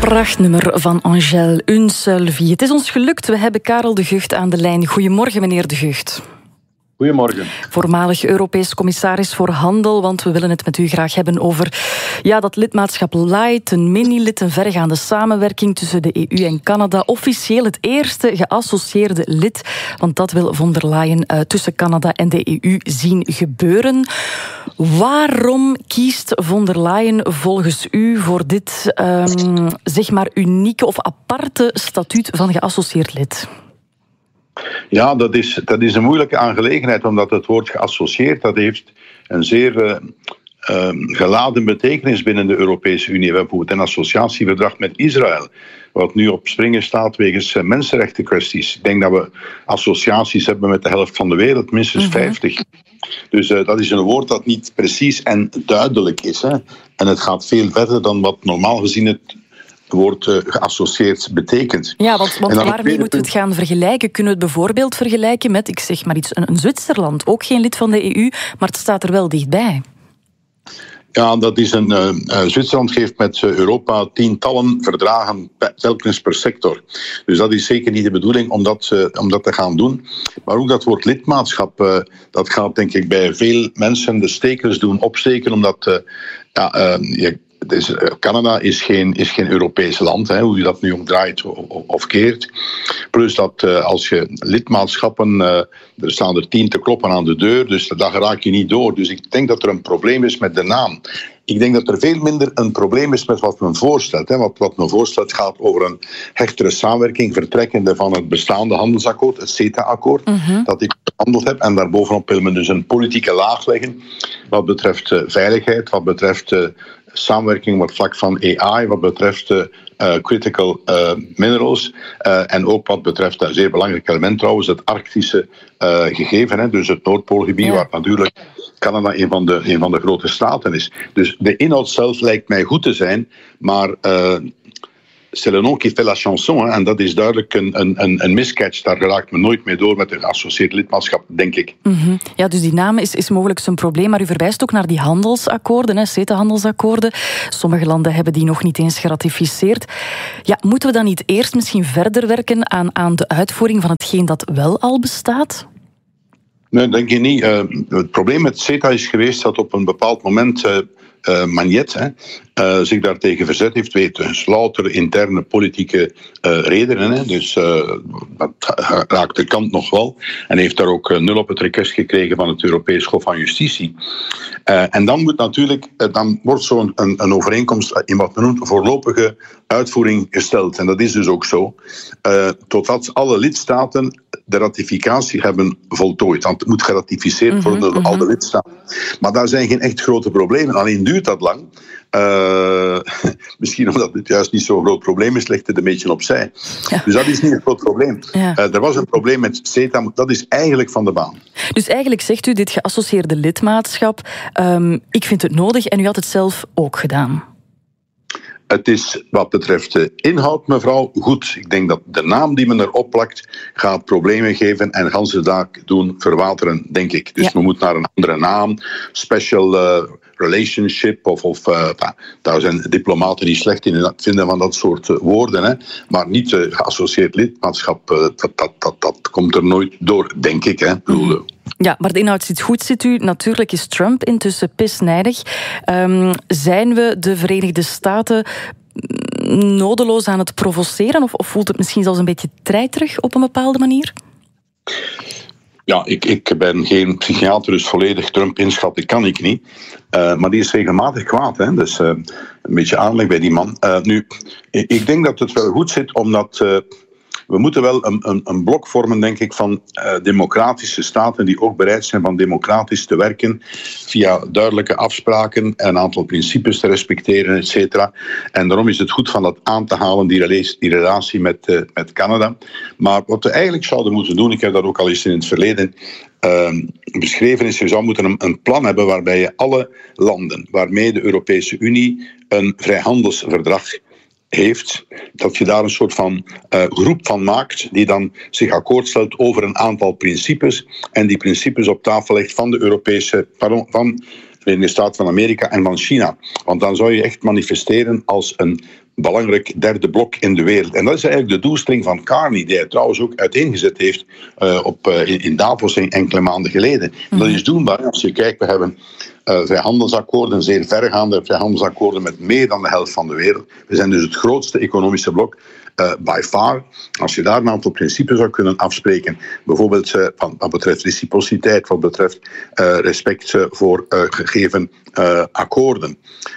Prachtnummer van Angèle, Une seule vie. Het is ons gelukt, we hebben Karel De Gucht aan de lijn. Goedemorgen, meneer De Gucht. Goedemorgen. Voormalig Europees commissaris voor handel, want we willen het met u graag hebben over dat lidmaatschap light, een mini-lid, een verregaande samenwerking tussen de EU en Canada. Officieel het eerste geassocieerde lid, want dat wil von der Leyen tussen Canada en de EU zien gebeuren. Waarom kiest von der Leyen volgens u voor dit unieke of aparte statuut van geassocieerd lid? Ja, dat is een moeilijke aangelegenheid, omdat het woord geassocieerd, dat heeft een zeer geladen betekenis binnen de Europese Unie. We hebben bijvoorbeeld een associatieverdrag met Israël, wat nu op springen staat wegens mensenrechtenkwesties. Ik denk dat we associaties hebben met de helft van de wereld, minstens 50. Dus dat is een woord dat niet precies en duidelijk is. Hè? En het gaat veel verder dan wat normaal gezien het woord geassocieerd betekent. Ja, want waarmee moeten we het gaan vergelijken? Kunnen we het bijvoorbeeld vergelijken met, ik zeg maar iets, een Zwitserland, ook geen lid van de EU, maar het staat er wel dichtbij. Ja, dat is Zwitserland geeft met Europa tientallen verdragen telkens per sector. Dus dat is zeker niet de bedoeling om dat te gaan doen. Maar ook dat woord lidmaatschap, dat gaat denk ik bij veel mensen de stekers doen opsteken, omdat Canada is geen Europees land, hoe je dat nu omdraait of keert. Plus dat als je lidmaatschappen, er staan er 10 te kloppen aan de deur, dus daar raak je niet door. Dus ik denk dat er een probleem is met de naam. Ik denk dat er veel minder een probleem is met wat men voorstelt. Wat men voorstelt gaat over een hechtere samenwerking, vertrekkende van het bestaande handelsakkoord, het CETA-akkoord, dat ik behandeld heb. En daarbovenop wil men dus een politieke laag leggen, wat betreft veiligheid, wat betreft samenwerking op het vlak van AI, wat betreft critical minerals en ook wat betreft, een zeer belangrijk element trouwens, het Arctische gegeven, dus het Noordpoolgebied, waar natuurlijk Canada een van de grote staten is. Dus de inhoud zelf lijkt mij goed te zijn, maar c'est le nom qui fait la chanson, en dat is duidelijk een miscatch. Daar raakt men nooit mee door met een geassocieerd lidmaatschap, denk ik. Ja, dus die naam is mogelijk zijn probleem, maar u verwijst ook naar die handelsakkoorden, CETA-handelsakkoorden. Sommige landen hebben die nog niet eens geratificeerd. Ja, moeten we dan niet eerst misschien verder werken aan de uitvoering van hetgeen dat wel al bestaat? Nee, denk je niet. Het probleem met CETA is geweest dat op een bepaald moment Magnet zich daartegen verzet heeft, wegens louter interne politieke redenen. Dus dat raakt de kant nog wel. En heeft daar ook 0 op het request gekregen van het Europees Hof van Justitie. En dan moet natuurlijk, dan wordt zo'n een overeenkomst in wat men noemt voorlopige uitvoering gesteld. En dat is dus ook zo. Totdat alle lidstaten de ratificatie hebben voltooid. Want het moet geratificeerd worden door alle lidstaten. Maar daar zijn geen echt grote problemen. Alleen duurt dat lang. Misschien omdat het juist niet zo'n groot probleem is, legt het een beetje opzij. Ja. Dus dat is niet een groot probleem. Ja. Er was een probleem met CETA, maar dat is eigenlijk van de baan. Dus eigenlijk zegt u, dit geassocieerde lidmaatschap, ik vind het nodig en u had het zelf ook gedaan. Het is wat betreft de inhoud, mevrouw, goed. Ik denk dat de naam die men erop plakt gaat problemen geven en gaan ze daar doen verwateren, denk ik. Dus we moeten naar een andere naam, special relationship of daar zijn diplomaten niet slecht in het vinden van dat soort woorden, hè. Maar niet geassocieerd lidmaatschap, dat komt er nooit door, denk ik. Hè. Ja, maar de inhoud zit goed, zit u. Natuurlijk is Trump intussen pisnijdig. Zijn we de Verenigde Staten nodeloos aan het provoceren? Of voelt het misschien zelfs een beetje treiterig op een bepaalde manier? Ja, ik ben geen psychiater, dus volledig Trump inschatten kan ik niet. Maar die is regelmatig kwaad, hè? Dus een beetje aanleg bij die man. Nu, ik denk dat het wel goed zit, omdat we moeten wel een blok vormen, denk ik, van democratische staten die ook bereid zijn van democratisch te werken via duidelijke afspraken, een aantal principes te respecteren, et cetera. En daarom is het goed van dat aan te halen, die relatie met Canada. Maar wat we eigenlijk zouden moeten doen, ik heb dat ook al eens in het verleden beschreven, is je zou moeten een plan hebben waarbij je alle landen waarmee de Europese Unie een vrijhandelsverdrag heeft, dat je daar een soort van groep van maakt die dan zich akkoord stelt over een aantal principes en die principes op tafel legt van de Verenigde Staten van Amerika en van China. Want dan zou je echt manifesteren als een belangrijk derde blok in de wereld. En dat is eigenlijk de doelstelling van Carney, die hij trouwens ook uiteengezet heeft in Davos enkele maanden geleden. Dat is doenbaar. Als je kijkt, we hebben vrijhandelsakkoorden, zeer verregaande vrijhandelsakkoorden met meer dan de helft van de wereld. We zijn dus het grootste economische blok. By far, als je daar een aantal principes zou kunnen afspreken, bijvoorbeeld wat betreft reciprociteit, wat betreft respect voor gegeven akkoorden,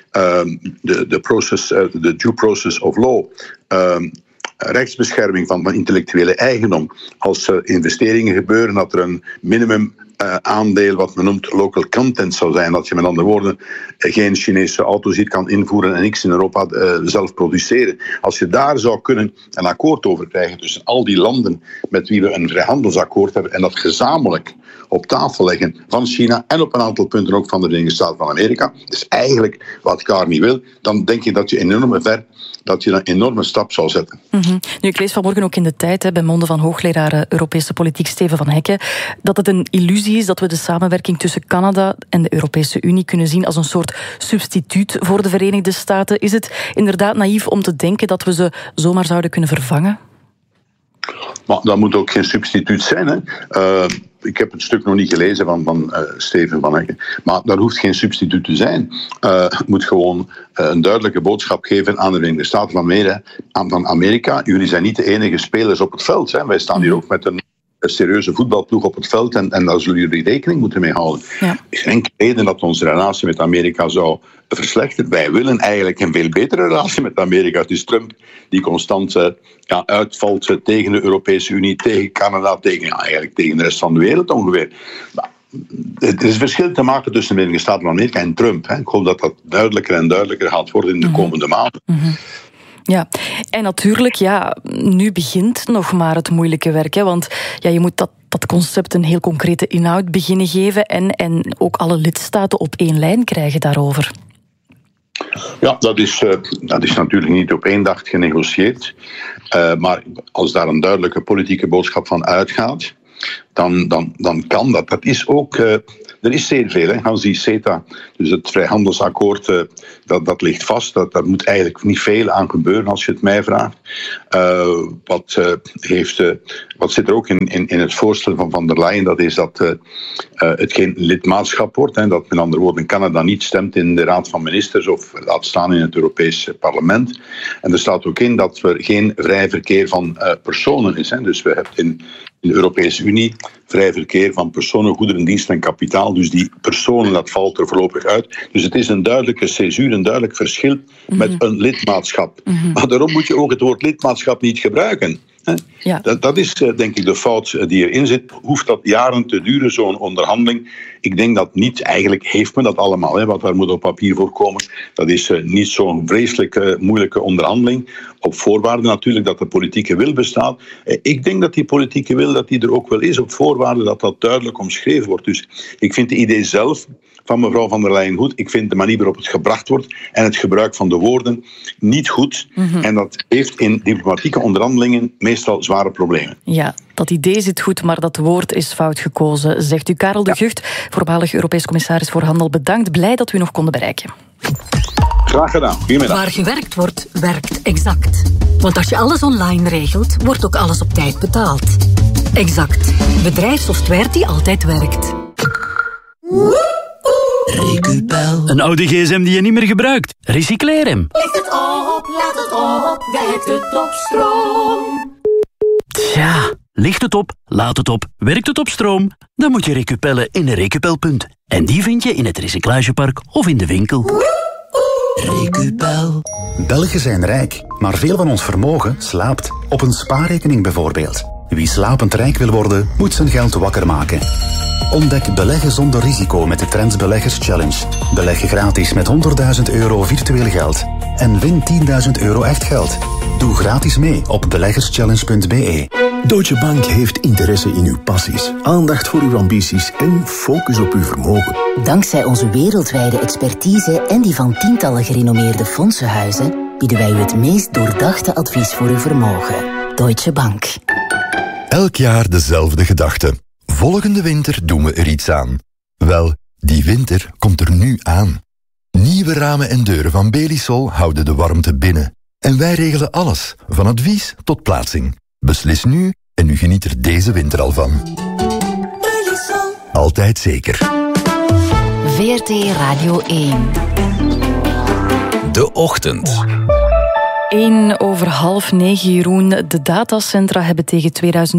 de due process of law, rechtsbescherming van intellectuele eigendom. Als investeringen gebeuren, dat er een minimum aandeel wat men noemt local content zou zijn. Dat je met andere woorden geen Chinese auto's hier kan invoeren en niks in Europa zelf produceren. Als je daar zou kunnen een akkoord over krijgen tussen al die landen met wie we een vrijhandelsakkoord hebben en dat gezamenlijk op tafel leggen van China en op een aantal punten ook van de Verenigde Staten van Amerika, dus eigenlijk wat Carney wil, dan denk ik dat je een enorme stap zou zetten. Nu, ik lees vanmorgen ook in de Tijd, bij monden van hoogleraar Europese politiek Steven van Hekken, dat het een illusie is dat we de samenwerking tussen Canada en de Europese Unie kunnen zien als een soort substituut voor de Verenigde Staten. Is het inderdaad naïef om te denken dat we ze zomaar zouden kunnen vervangen? Maar dat moet ook geen substituut zijn, hè. Ik heb het stuk nog niet gelezen van Steven van Hekken. Maar daar hoeft geen substituut te zijn. Het moet gewoon een duidelijke boodschap geven aan de Verenigde Staten van Amerika. Jullie zijn niet de enige spelers op het veld. Hè. Wij staan hier ook met een serieuze voetbalploeg op het veld en daar zullen jullie rekening moeten mee houden. Ja. Er is geen reden dat onze relatie met Amerika zou verslechteren. Wij willen eigenlijk een veel betere relatie met Amerika. Het is Trump die constant uitvalt tegen de Europese Unie, tegen Canada, eigenlijk tegen de rest van de wereld ongeveer. Maar er is verschil te maken tussen de Verenigde Staten van Amerika en Trump. Hè. Ik hoop dat dat duidelijker en duidelijker gaat worden in de komende maanden. Ja, en natuurlijk, nu begint nog maar het moeilijke werk. Hè, want je moet dat concept een heel concrete inhoud beginnen geven en ook alle lidstaten op één lijn krijgen daarover. Ja, dat is natuurlijk niet op één dag genegocieerd. Maar als daar een duidelijke politieke boodschap van uitgaat, dan kan dat. Dat is ook... Er is zeer veel, hè. Hans, die CETA, dus het vrijhandelsakkoord, dat ligt vast. Daar moet eigenlijk niet veel aan gebeuren als je het mij vraagt. Wat zit er ook in het voorstel van Van der Leyen, dat is dat het geen lidmaatschap wordt. Hè, dat met andere woorden Canada niet stemt in de Raad van Ministers of laat staan in het Europese parlement. En er staat ook in dat er geen vrij verkeer van personen is. Hè. Dus we hebben in de Europese Unie vrij verkeer van personen, goederen, diensten en kapitaal. Dus die personen, dat valt er voorlopig uit. Dus het is een duidelijke césuur, een duidelijk verschil met een lidmaatschap. Maar daarom moet je ook het woord lidmaatschap niet gebruiken. Ja. Dat is denk ik de fout die erin zit. Hoeft dat jaren te duren, zo'n onderhandeling? Ik denk dat niet. Eigenlijk heeft men dat allemaal. Wat daar moet op papier voor komen. Dat is niet zo'n vreselijk moeilijke onderhandeling. Op voorwaarde natuurlijk dat de politieke wil bestaat. Ik denk dat die politieke wil dat die er ook wel is. Op voorwaarde dat dat duidelijk omschreven wordt. Dus ik vind de idee zelf van mevrouw Van der Leyen goed. Ik vind de manier waarop het gebracht wordt en het gebruik van de woorden niet goed. En dat heeft in diplomatieke onderhandelingen meestal zware problemen. Ja, dat idee zit goed, maar dat woord is fout gekozen, zegt u. Karel de Gucht, voormalig Europees commissaris voor Handel, bedankt. Blij dat we u nog konden bereiken. Graag gedaan. Goedemiddag. Waar gewerkt wordt, werkt Exact. Want als je alles online regelt, wordt ook alles op tijd betaald. Exact. Bedrijfssoftware die altijd werkt. Recupel. Een oude gsm die je niet meer gebruikt. Recycleer hem. Licht het op, laat het op, werkt het op stroom. Tja, licht het op, laat het op, werkt het op stroom? Dan moet je recupellen in een Recupelpunt. En die vind je in het recyclagepark of in de winkel. Recupel. Belgen zijn rijk, maar veel van ons vermogen slaapt. Op een spaarrekening bijvoorbeeld. Wie slapend rijk wil worden, moet zijn geld wakker maken. Ontdek beleggen zonder risico met de Trends Beleggers Challenge. Beleg gratis met €100.000 virtueel geld. En win €10.000 echt geld. Doe gratis mee op beleggerschallenge.be. Deutsche Bank heeft interesse in uw passies, aandacht voor uw ambities en focus op uw vermogen. Dankzij onze wereldwijde expertise en die van tientallen gerenommeerde fondsenhuizen bieden wij u het meest doordachte advies voor uw vermogen. Deutsche Bank. Elk jaar dezelfde gedachte. Volgende winter doen we er iets aan. Wel, die winter komt er nu aan. Nieuwe ramen en deuren van Belisol houden de warmte binnen. En wij regelen alles, van advies tot plaatsing. Beslis nu en u geniet er deze winter al van. Belisol. Altijd zeker. VRT Radio 1. De Ochtend. 9:01, Jeroen. De datacentra hebben tegen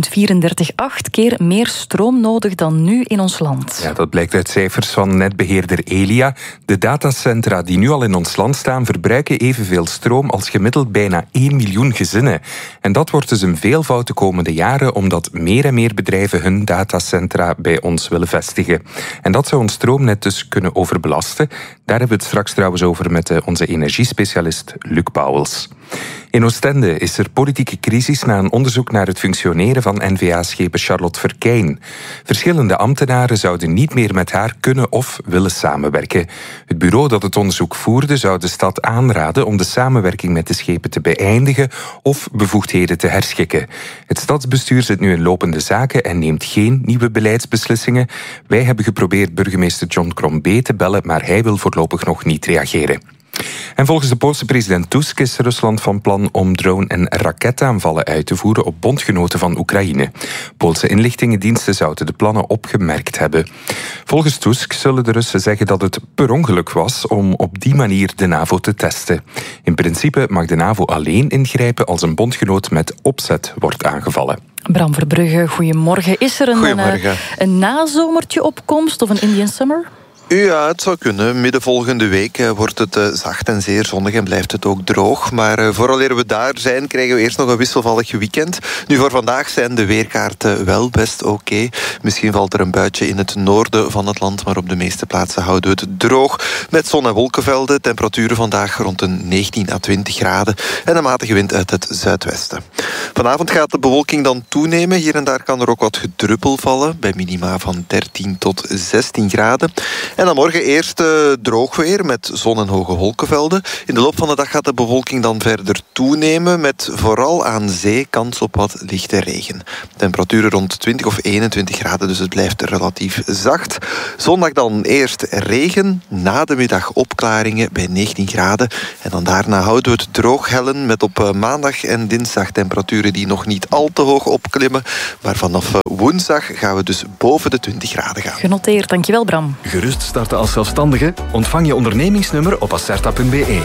2034 8 keer meer stroom nodig dan nu in ons land. Ja, dat blijkt uit cijfers van netbeheerder Elia. De datacentra die nu al in ons land staan verbruiken evenveel stroom als gemiddeld bijna 1 miljoen gezinnen. En dat wordt dus een veelvoud de komende jaren, omdat meer en meer bedrijven hun datacentra bij ons willen vestigen. En dat zou ons stroomnet dus kunnen overbelasten. Daar hebben we het straks trouwens over met onze energiespecialist Luc Pauwels. In Oostende is er politieke crisis na een onderzoek naar het functioneren van N-VA-schepen Charlotte Verkijn. Verschillende ambtenaren zouden niet meer met haar kunnen of willen samenwerken. Het bureau dat het onderzoek voerde zou de stad aanraden om de samenwerking met de schepen te beëindigen of bevoegdheden te herschikken. Het stadsbestuur zit nu in lopende zaken en neemt geen nieuwe beleidsbeslissingen. Wij hebben geprobeerd burgemeester John Crombie te bellen, maar hij wil voorlopig nog niet reageren. En volgens de Poolse president Tusk is Rusland van plan om drone- en raketaanvallen uit te voeren op bondgenoten van Oekraïne. Poolse inlichtingendiensten zouden de plannen opgemerkt hebben. Volgens Tusk zullen de Russen zeggen dat het per ongeluk was om op die manier de NAVO te testen. In principe mag de NAVO alleen ingrijpen als een bondgenoot met opzet wordt aangevallen. Bram Verbrugge, goedemorgen. Is er een nazomertje op komst of een Indian Summer? Ja, het zou kunnen. Midden volgende week wordt het zacht en zeer zonnig en blijft het ook droog. Maar vooraleer we daar zijn, krijgen we eerst nog een wisselvallig weekend. Nu, voor vandaag zijn de weerkaarten wel best oké. Misschien valt er een buitje in het noorden van het land, maar op de meeste plaatsen houden we het droog. Met zon- en wolkenvelden, temperaturen vandaag rond de 19 à 20 graden en een matige wind uit het zuidwesten. Vanavond gaat de bewolking dan toenemen. Hier en daar kan er ook wat gedruppel vallen, bij minima van 13 tot 16 graden. En dan morgen eerst droog weer met zon en hoge wolkenvelden. In de loop van de dag gaat de bewolking dan verder toenemen, met vooral aan zee kans op wat lichte regen. Temperaturen rond 20 of 21 graden, dus het blijft relatief zacht. Zondag dan eerst regen, na de middag opklaringen bij 19 graden. En dan daarna houden we het droog hellen, met op maandag en dinsdag temperaturen die nog niet al te hoog opklimmen. Maar vanaf woensdag gaan we dus boven de 20 graden gaan. Genoteerd, dankjewel Bram. Gerust starten als zelfstandige? Ontvang je ondernemingsnummer op acerta.be.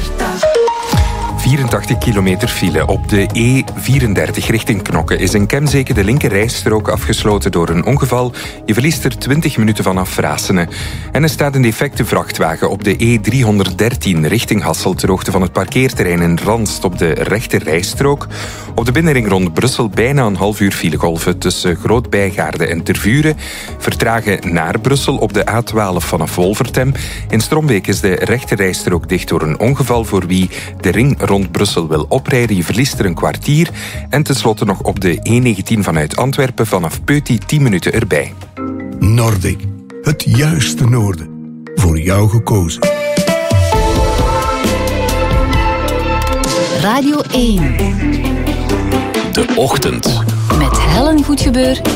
84 kilometer file. Op de E34 richting Knokke is in Kemzeke de linker rijstrook afgesloten door een ongeval. Je verliest er 20 minuten vanaf Vrasene. En er staat een defecte vrachtwagen op de E313 richting Hasselt ter hoogte van het parkeerterrein in Ranst op de rechter rijstrook. Op de binnenring rond Brussel bijna een half uur filegolven tussen Groot-Bijgaarde en Tervuren. Vertragen naar Brussel op de A12 vanaf Wolvertem. In Strombeek is de rechter rijstrook dicht door een ongeval voor wie de ring rond Brussel wil oprijden. Je verliest er een kwartier. En tenslotte nog op de E19 vanuit Antwerpen vanaf Peuty 10 minuten erbij. Nordic, het juiste noorden. Voor jou gekozen. Radio 1. De Ochtend. Met Helen Goedgebeur